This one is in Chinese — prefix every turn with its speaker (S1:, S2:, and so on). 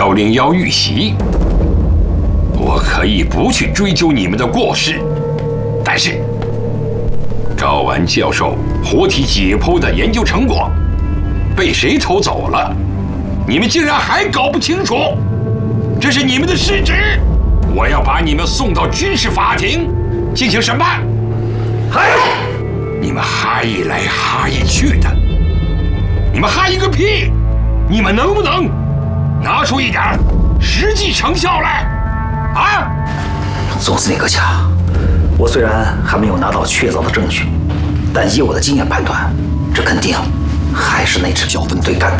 S1: 101遇袭，我可以不去追究你们的过失，但是睾丸教授活体解剖的研究成果被谁偷走了？你们竟然还搞不清楚，这是你们的失职！我要把你们送到军事法庭进行审判。嗨，你们哈一来哈一去的，你们哈一个屁！你们能不能拿出一点实际成效来？啊！
S2: 总司令阁下，我虽然还没有拿到确凿的证据，但以我的经验判断，这肯定还是那支小分队干的。